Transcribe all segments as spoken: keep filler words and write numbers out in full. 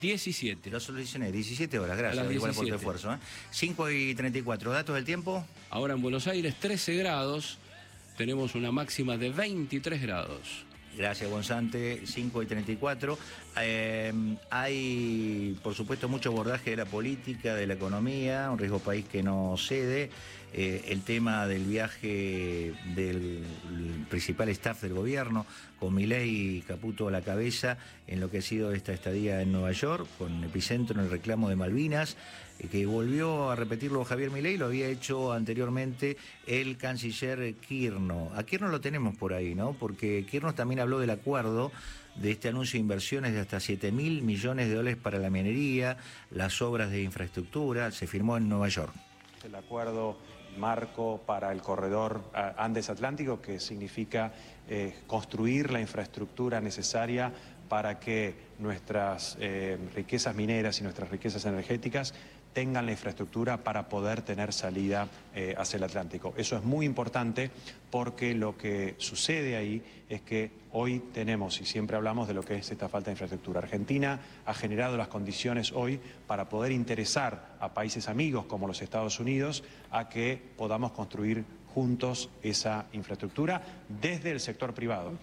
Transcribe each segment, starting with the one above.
diecisiete. Lo solucioné, diecisiete horas, A las gracias, igual por tu diecisiete. esfuerzo. ¿eh? cinco y treinta y cuatro, ¿datos del tiempo? Ahora en Buenos Aires, trece grados. Tenemos una máxima de veintitrés grados. Gracias, Gonzante. cinco y treinta y cuatro. Eh, hay, por supuesto, mucho abordaje de la política, de la economía, un riesgo país que no cede. Eh, el tema del viaje del principal staff del gobierno, con Milei y Caputo a la cabeza, en lo que ha sido esta estadía en Nueva York, con epicentro en el reclamo de Malvinas, eh, que volvió a repetirlo Javier Milei, lo había hecho anteriormente el canciller Kirchner. A Kirchner lo tenemos por ahí, ¿no? Porque Kirchner también habló del acuerdo de este anuncio de inversiones de hasta siete mil millones de dólares para la minería, las obras de infraestructura, se firmó en Nueva York. El acuerdo marco para el corredor Andes Atlántico, que significa eh, construir la infraestructura necesaria para que nuestras eh, riquezas mineras y nuestras riquezas energéticas tengan la infraestructura para poder tener salida eh, hacia el Atlántico. Eso es muy importante porque lo que sucede ahí es que hoy tenemos, y siempre hablamos de lo que es esta falta de infraestructura. Argentina ha generado las condiciones hoy para poder interesar a países amigos como los Estados Unidos a que podamos construir juntos esa infraestructura desde el sector privado.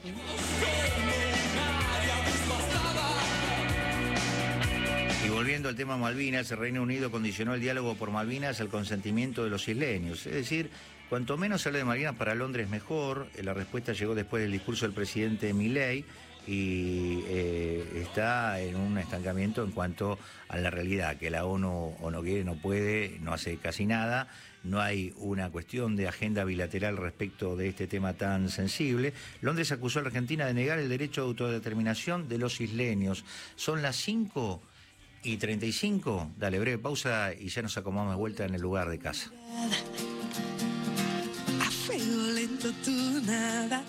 Y volviendo al tema Malvinas, el Reino Unido condicionó el diálogo por Malvinas al consentimiento de los isleños. Es decir, cuanto menos se hable de Malvinas para Londres mejor. La respuesta llegó después del discurso del presidente Milei y eh, está en un estancamiento en cuanto a la realidad, que la ONU o no quiere, no puede, no hace casi nada. No hay una cuestión de agenda bilateral respecto de este tema tan sensible. Londres acusó a la Argentina de negar el derecho de autodeterminación de los isleños. Son las cinco y treinta y cinco. Dale, breve pausa y ya nos acomodamos de vuelta en el lugar de casa. A fuego lento tú nada.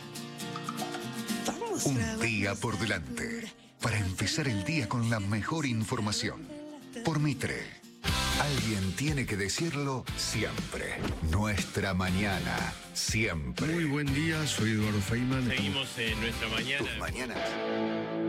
Vamos Un día por delante para empezar el día con la mejor información. Por Mitre. Alguien tiene que decirlo siempre. Nuestra mañana, siempre. Muy buen día, soy Eduardo Feynman. Seguimos en nuestra mañana. Tus mañanas.